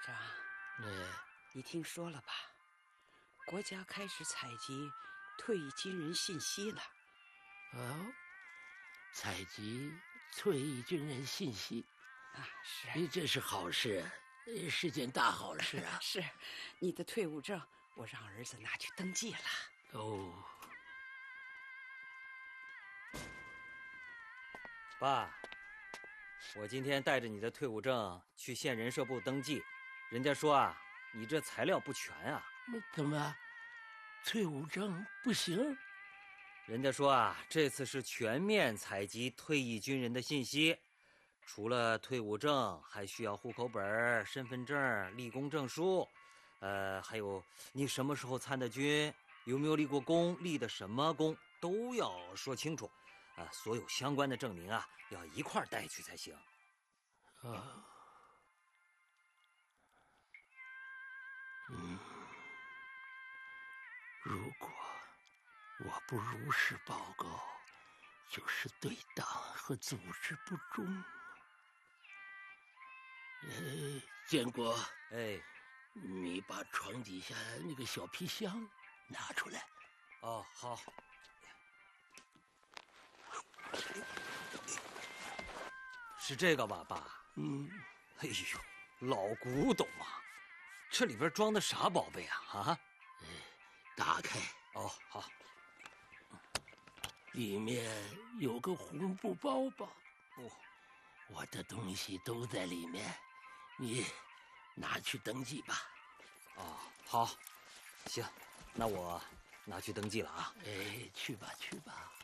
长，你听说了吧？国家开始采集退役军人信息了。 哦，采集退役军人信息啊，是， 这是好事，是件大好事啊！ 是，你的退伍证我让儿子拿去登记了。 哦， 爸，我今天带着你的退伍证去县人社部登记，人家说啊，你这材料不全啊。 怎么，退伍证不行？ 人家说啊，这次是全面采集退役军人的信息，除了退伍证，还需要户口本、身份证、立功证书，还有你什么时候参的军，有没有立过功，立的什么功，都要说清楚。所有相关的证明啊，要一块带去才行。 如果我不如实报告，就是对党和组织不忠。建国，你把床底下那个小皮箱拿出来。 哦，好。是这个吧，爸？哎呦，老古董啊！这里边装的啥宝贝啊？啊？ 打开。 哦，好。 里面有个红布包包。 哦， 我的东西都在里面，你拿去登记吧。 哦，好，行，那我拿去登记了啊。 去吧，去吧。